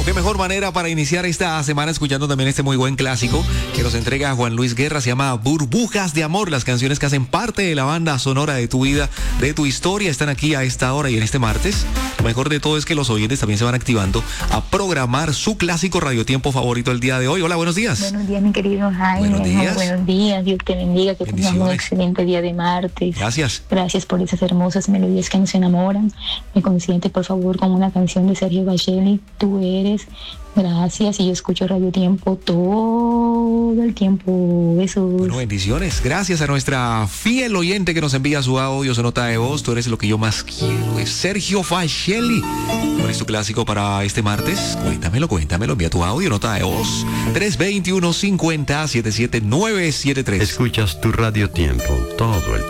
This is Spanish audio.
Wow, qué mejor manera para iniciar esta semana escuchando también este muy buen clásico que nos entrega Juan Luis Guerra. Se llama Burbujas de Amor. Las canciones que hacen parte de la banda sonora de tu vida, de tu historia, están aquí a esta hora y en este martes. Lo mejor de todo es que los oyentes también se van activando a programar su clásico radiotiempo favorito el día de hoy. Hola, buenos días. Buenos días, mi querido Jaime. Buenos días. Buenos días. Dios te bendiga, que tengas un excelente día de martes. Gracias. Gracias por esas hermosas melodías que nos enamoran. Me consiente, por favor, con una canción de Sergio Bacheli, Tú eres. Gracias, y yo escucho Radio Tiempo todo el tiempo. Besos. Bueno, bendiciones. Gracias a nuestra fiel oyente que nos envía su audio, su nota de voz. Tú eres lo que yo más quiero. Es Sergio Bacheli. ¿Cuál es tu clásico para este martes? Cuéntamelo. Envía tu audio, nota de voz. 321-50-77973. Escuchas tu Radio Tiempo todo el tiempo.